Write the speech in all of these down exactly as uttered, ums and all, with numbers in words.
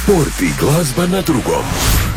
Sport i glazba na drugom.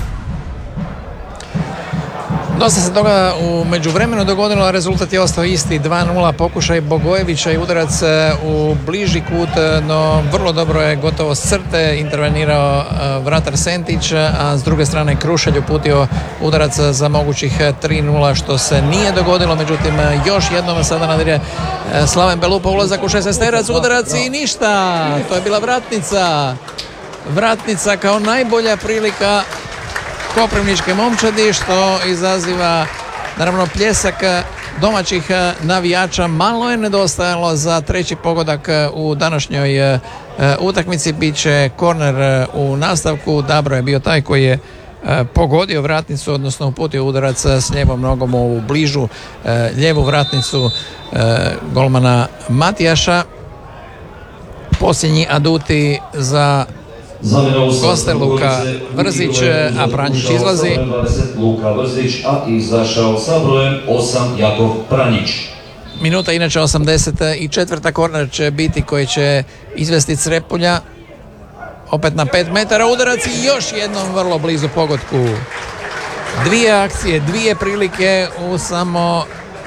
Dosta se toga u međuvremenu dogodilo, a rezultat je ostao isti, dva nula, pokušaj Bogojevića i udarac u bliži kut, no vrlo dobro je gotovo s crte intervenirao vratar Sentić, a s druge strane Krušelj uputio udarac za mogućih tri nula, što se nije dogodilo. Međutim, još jednom sada nadire Slaven Belupo, ulazak u šesnaesterac, udarac i ništa, to je bila vratnica. Vratnica kao najbolja prilika koprivničke momčadi, što izaziva naravno pljesak domaćih navijača. Malo je nedostajalo za treći pogodak u današnjoj utakmici. Biće korner u nastavku. Dabro je bio taj koji je pogodio vratnicu, odnosno uputio udarac s lijevom nogom u bližu lijevu vratnicu golmana Matijaša. Posljednji aduti za goste Luka Vrzić, a Pranjić izlazi. Luka Vrzić, a izašao sa brojem osam Jakov Pranjić. Minuta inače osamdeset četvrta, korner će biti koji će izvesti Crepulja. Opet na pet metara udarac i još jednom vrlo blizu pogodku. Dvije akcije, dvije prilike u samo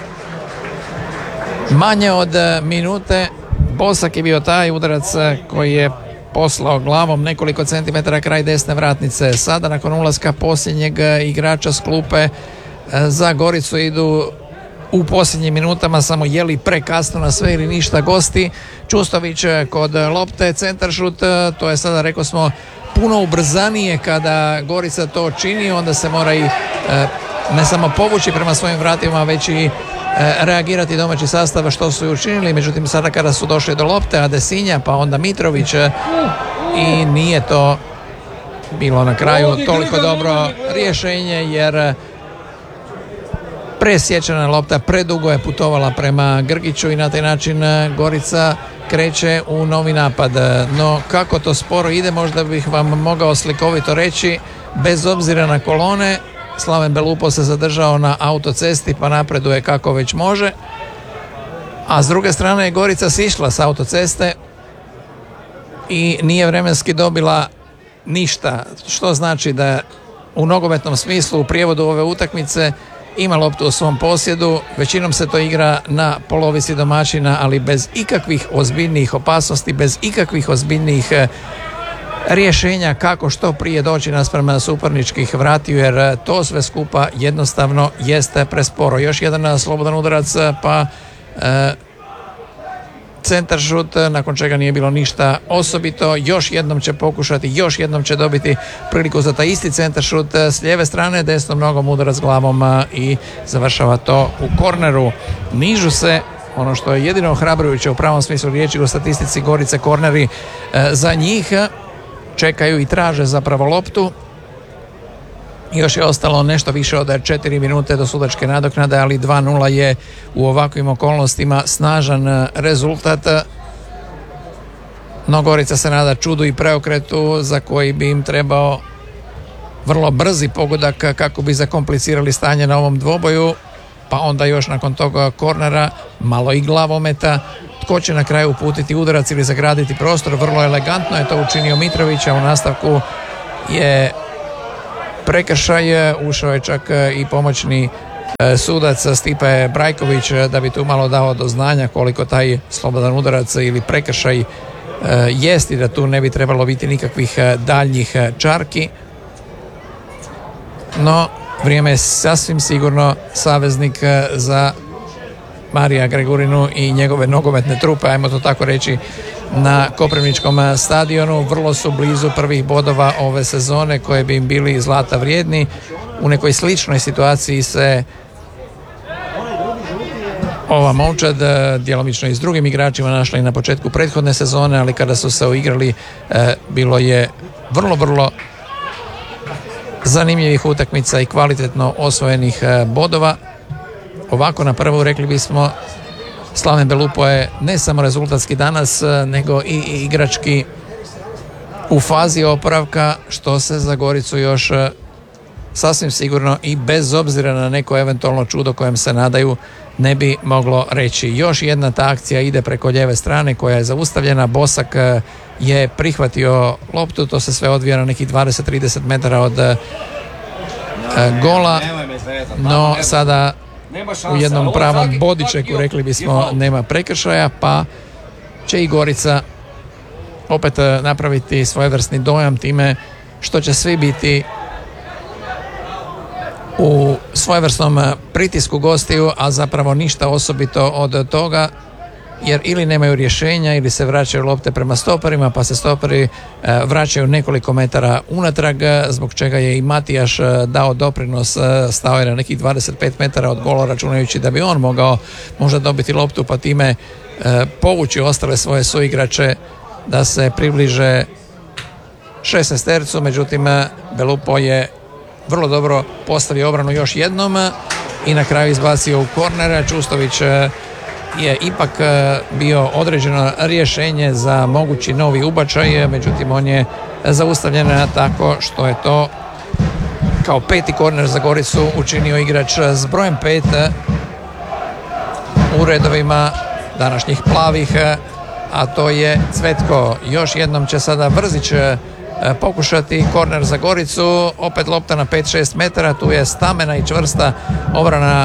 manje od minute. Bosak je bio taj udarac koji je poslao glavom nekoliko centimetara kraj desne vratnice. Sada nakon ulaska posljednjeg igrača s klupe za Goricu idu u posljednjim minutama samo je li prekasno na sve ili ništa gosti. Čustović kod lopte, centaršut, to je sada, rekao smo, puno ubrzanije kada Gorica to čini, onda se mora i ne samo povući prema svojim vratima, već i reagirati domaći sastav, što su i učinili. Međutim, sada kada su došli do lopte, Adesinja pa onda Mitrović, i nije to bilo na kraju toliko dobro rješenje, jer presječena lopta predugo je putovala prema Grgiću i na taj način Gorica kreće u novi napad. No kako to sporo ide, možda bih vam mogao slikovito reći, bez obzira na kolone, Slaven Belupo se zadržao na autocesti pa napreduje kako već može, a s druge strane je Gorica sišla s autoceste i nije vremenski dobila ništa, što znači da u nogometnom smislu, u prijevodu ove utakmice, ima loptu u svom posjedu. Većinom se to igra na polovici domaćina, ali bez ikakvih ozbiljnijih opasnosti, bez ikakvih ozbiljnijih rješenja kako što prije doći naspram suparničkih vratiju, jer to sve skupa jednostavno jeste presporo. Još jedan slobodan udarac pa e, centaršut, nakon čega nije bilo ništa osobito. Još jednom će pokušati, još jednom će dobiti priliku za taj isti centaršut s lijeve strane, desnom nogom udarac glavom i završava to u korneru. Nižu se, ono što je jedino ohrabrujuće u pravom smislu riječi u statistici Gorice, korneri e, za njih. Čekaju i traže zapravo loptu. Još je ostalo nešto više od četiri minute do sudačke nadoknade, ali dva nula je u ovakvim okolnostima snažan rezultat. No Gorica se nada čudu i preokretu za koji bi im trebao vrlo brzi pogodak kako bi zakomplicirali stanje na ovom dvoboju, pa onda još nakon toga kornera malo i glavometa. Tko će na kraju uputiti udarac ili zagraditi prostor? Vrlo elegantno je to učinio Mitrović, a u nastavku je prekršaj, ušao je čak i pomoćni sudac Stipe Brajković da bi tu malo dao do znanja koliko taj slobodan udarac ili prekršaj jest i da tu ne bi trebalo biti nikakvih daljnjih čarki. No, vrijeme je sasvim sigurno saveznik za Marija Gregurinu i njegove nogometne trupe, ajmo to tako reći, na Koprivničkom stadionu. Vrlo su blizu prvih bodova ove sezone koje bi im bili zlata vrijedni. U nekoj sličnoj situaciji se ova momčad djelomično i s drugim igračima našla i na početku prethodne sezone, ali kada su se uigrali bilo je vrlo, vrlo zanimljivih utakmica i kvalitetno osvojenih bodova. Ovako na prvu rekli bismo Slaven Belupo je ne samo rezultatski danas, nego i igrački u fazi oporavka, što se za Goricu još sasvim sigurno i bez obzira na neko eventualno čudo kojem se nadaju ne bi moglo reći. Još jedna ta akcija ide preko lijeve strane koja je zaustavljena. Bosak je prihvatio loptu, to se sve odvija na nekih dvadeset do trideset metara od gola, no sada u jednom pravom bodičeku, rekli bismo, nema prekršaja, pa će i Gorica opet napraviti svojevrsni dojam time što će svi biti u svojevrsnom pritisku gostiju, a zapravo ništa osobito od toga, jer ili nemaju rješenja ili se vraćaju lopte prema stoperima, pa se stoperi vraćaju nekoliko metara unatrag, zbog čega je i Matijaš dao doprinos, stao je na nekih dvadeset pet metara od gola, računajući da bi on mogao možda dobiti loptu pa time povući ostale svoje suigrače da se približe šesnaestercu. Međutim, Belupo je vrlo dobro postavio obranu još jednom i na kraju izbacio u korner. Čustović je ipak bio određeno rješenje za mogući novi ubačaj, međutim on je zaustavljen tako što je to kao peti korner za Goricu učinio igrač s brojem pet u redovima današnjih plavih, a to je Cvetko. Još jednom će sada Vrzić pokušati korner za Goricu, opet lopta na pet do šest metara, tu je stamena i čvrsta obrana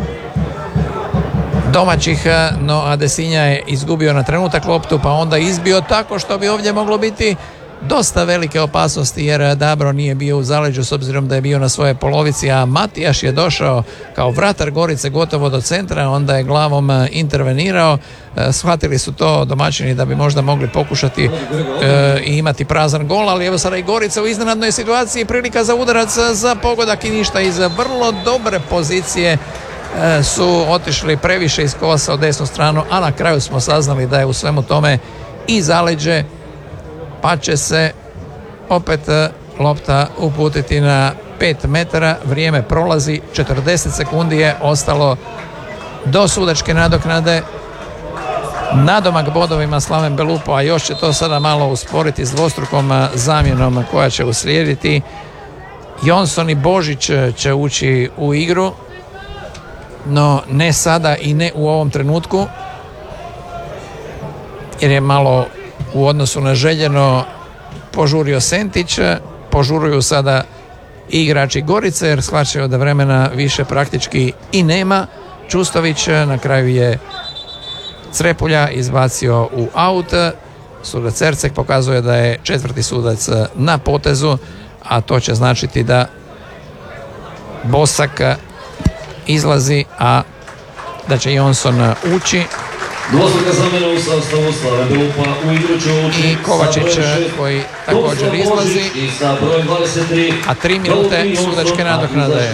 domaćih, no Adesinja je izgubio na trenutak loptu pa onda izbio tako što bi ovdje moglo biti dosta velike opasnosti, jer Dabro nije bio u zaleđu s obzirom da je bio na svoje polovici, a Matijaš je došao kao vratar Gorice gotovo do centra, onda je glavom intervenirao. Shvatili su to domaćini da bi možda mogli pokušati e, i imati prazan gol, ali evo sada i Gorica u iznenadnoj situaciji, prilika za udarac, za pogodak i ništa. Iz vrlo dobre pozicije e, su otišli previše iz kosa u desnu stranu, a na kraju smo saznali da je u svemu tome i zaleđe, pa će se opet lopta uputiti na pet metara. Vrijeme prolazi, četrdeset sekundi je ostalo do sudačke nadoknade. Nadomak bodovima Slaven Belupo, a još će to sada malo usporiti s dvostrukom zamjenom koja će uslijediti. Jonson i Božić će ući u igru, no ne sada i ne u ovom trenutku, jer je malo u odnosu na željeno požurio Sentić. Požuruju sada i igrači Gorice jer shvaćaju da vremena više praktički i nema. Čustović na kraju je Crepulja izbacio u aut. Sudac Cercek pokazuje da je četvrti sudac na potezu, a to će značiti da Bosak izlazi, a da će Jonson ući. Dvostruka zamjena u sastavu Slaven Belupa, u igru će ući i Kovačić koji također izlazi, a tri minute sudačke nadoknade.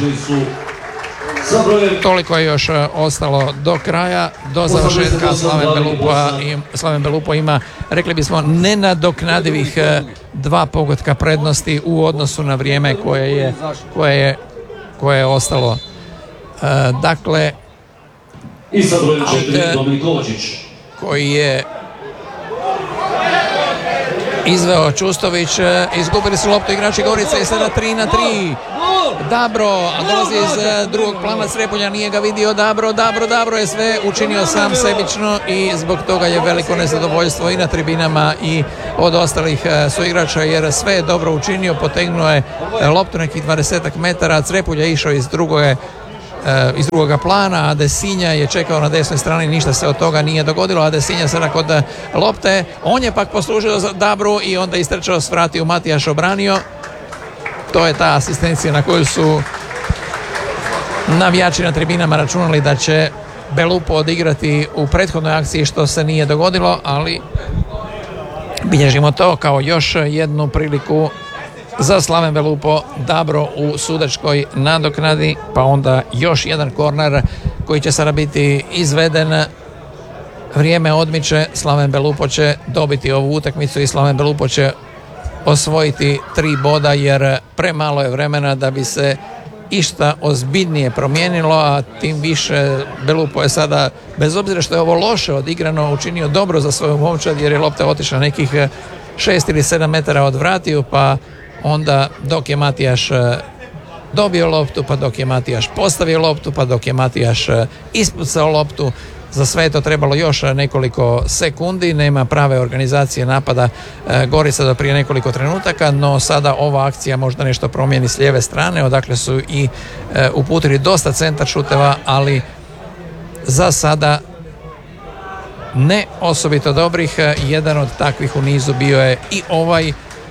Toliko je još ostalo do kraja, do završetka. Slaven Belupa, Slaven Belupo ima, rekli bismo, nenadoknadivih dva pogotka prednosti u odnosu na vrijeme koje je, koje je, koje je ostalo. Dakle, i sa brojem četiri Dominik Kovačić, koji je izveo Čustović. Izgubili su loptu igrači Gorice i sada tri na tri. Dabro, a dolazi iz drugog plana Crepulja, nije ga vidio. Dabro, Dabro, Dabro je sve učinio sam sebično i zbog toga je veliko nezadovoljstvo i na tribinama i od ostalih suigrača, jer sve je dobro učinio, potegnuo je loptu nekih dvadesetak metara. Crepulja je išao iz drugoga iz drugoga plana, Adesinja je čekao na desnoj strani, ništa se od toga nije dogodilo. Adesinja sada kod lopte, on je pak poslužio za Dabru i onda istrčao, svratio, Matijaš obranio. To je ta asistencija na koju su navijači na tribinama računali da će Belupo odigrati u prethodnoj akciji, što se nije dogodilo, ali bilježimo to kao još jednu priliku za Slaven Belupo. Dabro u sudačkoj nadoknadi, pa onda još jedan korner koji će sada biti izveden. Vrijeme odmiče, Slaven Belupo će dobiti ovu utakmicu i Slaven Belupo će osvojiti tri boda, jer premalo je vremena da bi se išta ozbiljnije promijenilo, a tim više Belupo je sada, bez obzira što je ovo loše odigrano, učinio dobro za svoju momčad, jer je lopta otišla nekih šest ili sedam metara od vratiju, pa onda dok je Matijaš dobio loptu, pa dok je Matijaš postavio loptu, pa dok je Matijaš ispucao loptu. Za sve je to trebalo još nekoliko sekundi, nema prave organizacije napada Gorica do prije nekoliko trenutaka, no sada ova akcija možda nešto promijeni s lijeve strane, odakle su i uputili dosta centar šuteva, ali za sada ne osobito dobrih. Jedan od takvih u nizu bio je i ovaj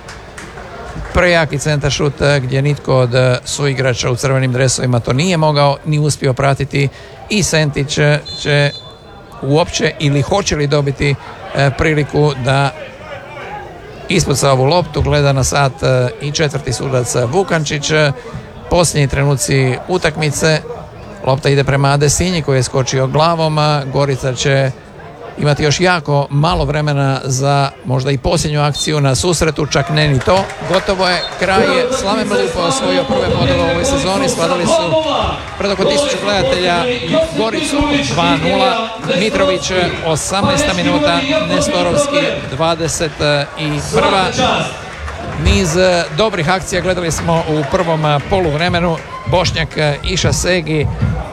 prejaki centar šut gdje nitko od suigrača u crvenim dresovima to nije mogao ni uspio pratiti i Sentić će uopće ili hoće li dobiti priliku da ispuca ovu loptu. Gleda na sat i četvrti sudac Vukančić. Posljednji trenuci utakmice, lopta ide prema Adesinji koji je skočio glavom. Gorica će imati još jako malo vremena za možda i posljednju akciju na susretu, čak ne ni to. Gotovo je, kraj je. Slaven Belupo osvojio prve bodove u ovoj sezoni, skladali su pred oko tisuću gledatelja Goricu dva nula. Mitrović osamnaesta minuta, Nestorovski dvadeset prva. Niz dobrih akcija gledali smo u prvom poluvremenu. Bošnjak Iša Segi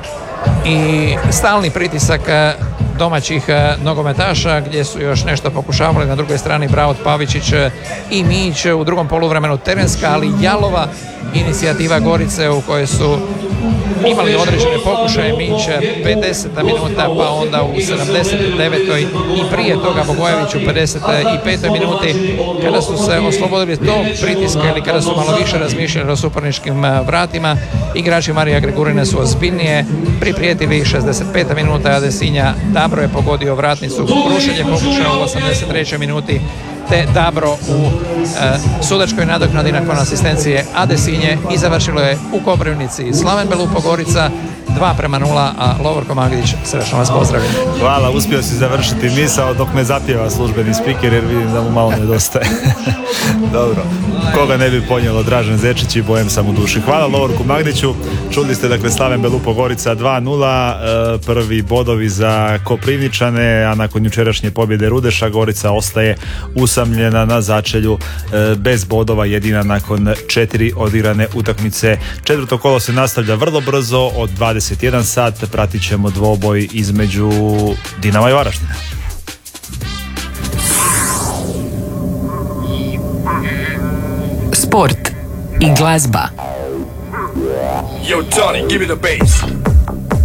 i stalni pritisak domaćih nogometaša gdje su još nešto pokušavali. Na drugoj strani Braut Pavičić i Mić. U drugom poluvremenu terenska, ali jalova inicijativa Gorice u kojoj su imali određene pokušaje. Mić pedeseta minuta, pa onda u sedamdeset devetoj i prije toga Bogojević u pedeset petoj minuti, kada su se oslobodili tog pritiska ili kada su malo više razmišljali o suparničkim vratima. Igrači Marija Gregurine su ozbiljnije priprijetili. šezdeset peta minuta Adesinja, Dabro je pogodio vratnicu, Krušelj pokušao u osamdeset trećoj minuti, te Dabro u e, sudačkoj nadoknadi nakon asistencije Adesinje i završilo je u Koprivnici Slaven Belupo Gorica dva prema nula, a Lovorko Magdić, srećno vas pozdravljam. Hvala, uspio si završiti misao dok ne zapjeva službeni spiker jer vidim da mu malo nedostaje. Dobro, koga ne bi ponijelo Dražen Zečić i Bojem sam u duši. Hvala Lovorku Magdiću. Čuli ste dakle Slaven Belupo Gorica dva nula, prvi bodovi za Koprivničane, a nakon jučerašnje pobjede Rudeša Gorica ostaje usamljena na začelju bez bodova, jedina nakon četiri odigrane utakmice. Četvrto kolo se nastavlja vrlo brzo, od dvadeset jedan sat pratit ćemo dvoboj između Dinama i Varaždina. Sport i glazba. Yo, Tony, give me the bass.